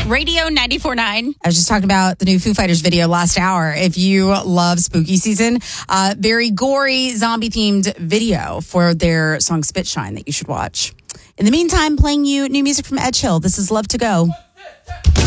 Radio 94.9. I was just talking about the new Foo Fighters video last hour. If you love spooky season, very gory zombie-themed video for their song Spit Shine that you should watch. In the meantime, playing you new music from Edge Hill. This is Love to Go.